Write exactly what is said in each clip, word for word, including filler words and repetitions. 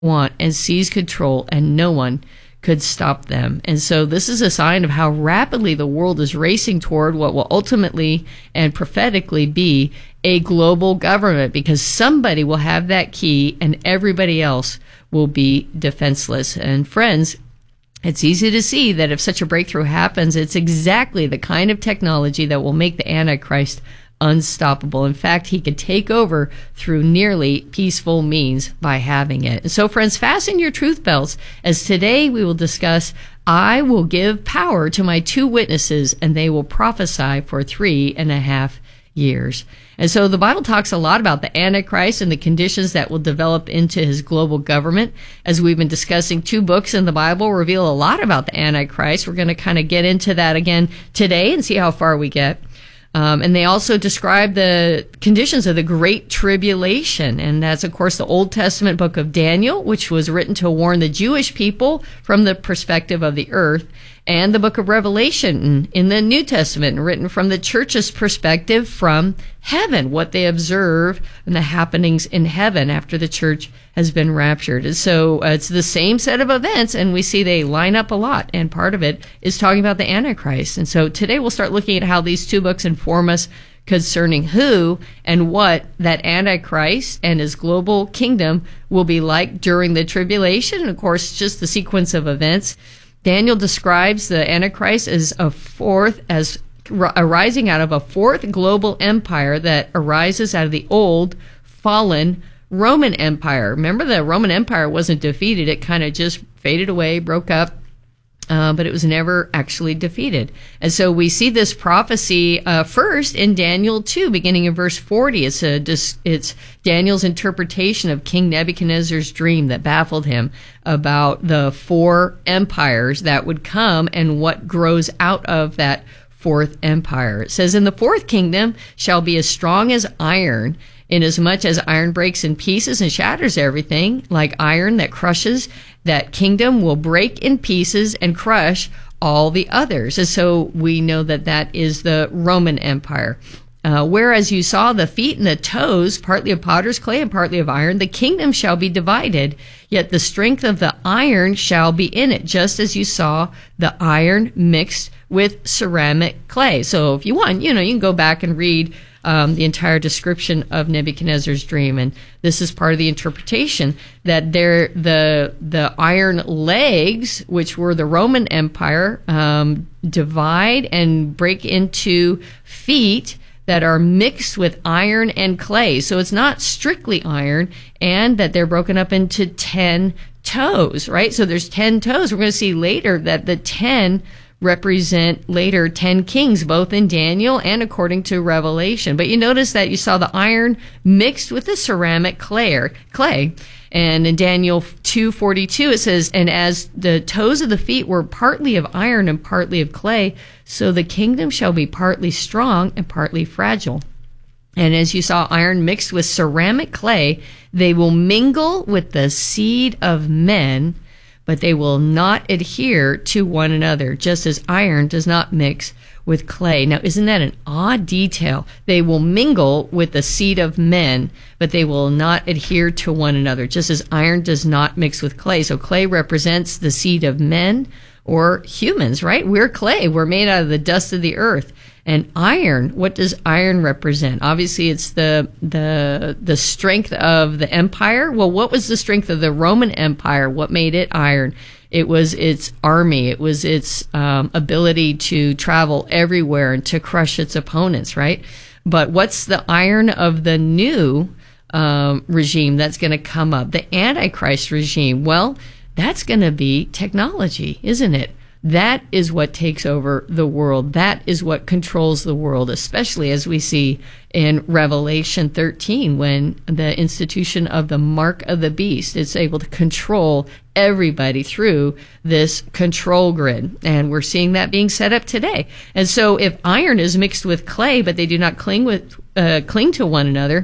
want and seize control, and no one could stop them. And so this is a sign of how rapidly the world is racing toward what will ultimately and prophetically be a global government, because somebody will have that key and everybody else will be defenseless. And friends, it's easy to see that if such a breakthrough happens, it's exactly the kind of technology that will make the Antichrist unstoppable. In fact, he could take over through nearly peaceful means by having it. And so, friends, fasten your truth belts, as today we will discuss, I will give power to my two witnesses, and they will prophesy for three and a half years. And so the Bible talks a lot about the Antichrist and the conditions that will develop into his global government. As we've been discussing, two books in the Bible reveal a lot about the Antichrist. We're going to kind of get into that again today and see how far we get. Um, and they also describe the conditions of the Great Tribulation. And that's, of course, the Old Testament book of Daniel, which was written to warn the Jewish people from the perspective of the earth, and the book of Revelation in the New Testament, written from the church's perspective from heaven, what they observe and the happenings in heaven after the church has been raptured. And so uh, it's the same set of events, and we see they line up a lot, and part of it is talking about the Antichrist. And so today we'll start looking at how these two books inform us concerning who and what that Antichrist and his global kingdom will be like during the tribulation, and of course just the sequence of events. Daniel describes the Antichrist as a fourth, as arising out of a fourth global empire that arises out of the old fallen Roman Empire. Remember, the Roman Empire wasn't defeated. It kind of just faded away, broke up, uh, but it was never actually defeated. And so we see this prophecy uh, first in Daniel two, beginning in verse forty. It's, a, it's Daniel's interpretation of King Nebuchadnezzar's dream that baffled him about the four empires that would come and what grows out of that fourth empire. It says, "In the fourth kingdom shall be as strong as iron, inasmuch as iron breaks in pieces and shatters everything, like iron that crushes, that kingdom will break in pieces and crush all the others." And so we know that that is the Roman Empire. Uh, whereas you saw the feet and the toes, partly of potter's clay and partly of iron, the kingdom shall be divided, yet the strength of the iron shall be in it, just as you saw the iron mixed with ceramic clay. So if you want, you know, you can go back and read um, the entire description of Nebuchadnezzar's dream, and this is part of the interpretation that there, the the iron legs, which were the Roman Empire, um, divide and break into feet that are mixed with iron and clay. So it's not strictly iron, and that they're broken up into ten toes, right? So there's ten toes. We're going to see later that the ten represent later ten kings, both in Daniel and according to Revelation. But you notice that you saw the iron mixed with the ceramic clay. clay. And in Daniel two forty-two, it says, "And as the toes of the feet were partly of iron and partly of clay, so the kingdom shall be partly strong and partly fragile. And as you saw iron mixed with ceramic clay, they will mingle with the seed of men, but they will not adhere to one another, just as iron does not mix with clay." Now, isn't that an odd detail? They will mingle with the seed of men, but they will not adhere to one another, just as iron does not mix with clay. So clay represents the seed of men or humans, right? We're clay. We're made out of the dust of the earth. And iron, what does iron represent? Obviously, it's the the the strength of the empire. Well, what was the strength of the Roman Empire? What made it iron? It was its army. It was its um, ability to travel everywhere and to crush its opponents, right? But what's the iron of the new um, regime that's going to come up? The Antichrist regime. Well, that's going to be technology, isn't it? That is what takes over the world. That is what controls the world, especially as we see in Revelation thirteen, when the institution of the mark of the beast is able to control everybody through this control grid. And we're seeing that being set up today. And so if iron is mixed with clay, but they do not cling with uh, cling to one another,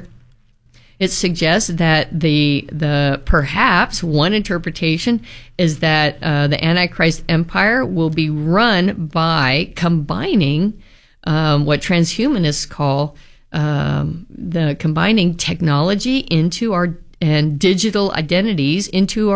it suggests that the the perhaps one interpretation is that uh, the Antichrist empire will be run by combining um, what transhumanists call um, the combining technology into our and digital identities into